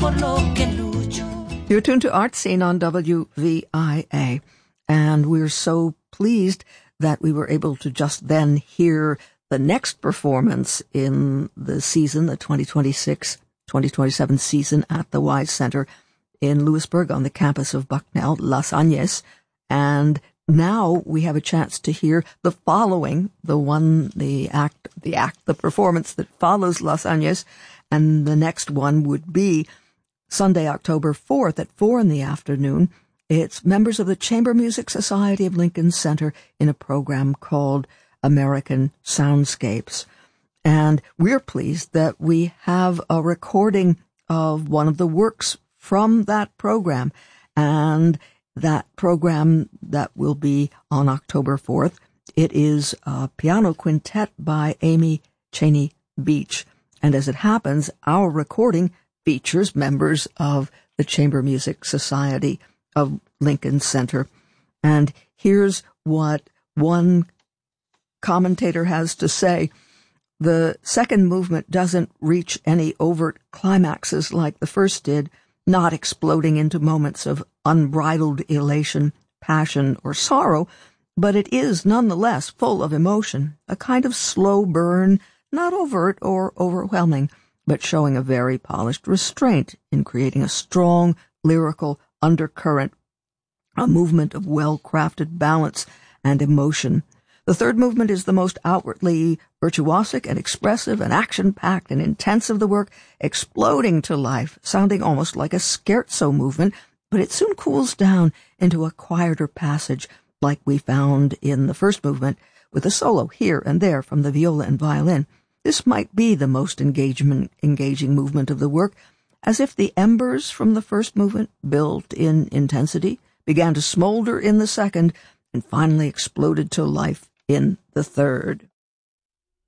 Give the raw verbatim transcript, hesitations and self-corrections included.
You're tuned to Art Scene on W V I A, and we're so pleased that we were able to just then hear the next performance in the season, the twenty twenty-six twenty twenty-seven season at the Wise Center in Lewisburg on the campus of Bucknell, Las Agnes. And now we have a chance to hear the following, the one, the act, the act, the performance that follows Las Agnes, and the next one would be Sunday, October fourth at four in the afternoon. It's members of the Chamber Music Society of Lincoln Center in a program called American Soundscapes. And we're pleased that we have a recording of one of the works from that program. And that program that will be on October fourth, it is a piano quintet by Amy Cheney Beach. And as it happens, our recording features members of the Chamber Music Society of Lincoln Center. And here's what one commentator has to say. The second movement doesn't reach any overt climaxes like the first did, not exploding into moments of unbridled elation, passion, or sorrow, but it is nonetheless full of emotion, a kind of slow burn, not overt or overwhelming, but showing a very polished restraint in creating a strong lyrical undercurrent, a movement of well-crafted balance and emotion. The third movement is the most outwardly virtuosic and expressive and action-packed and intense of the work, exploding to life, sounding almost like a scherzo movement, but it soon cools down into a quieter passage like we found in the first movement, with a solo here and there from the viola and violin. This might be the most engagement, engaging movement of the work, as if the embers from the first movement, built in intensity, began to smolder in the second, and finally exploded to life in the third.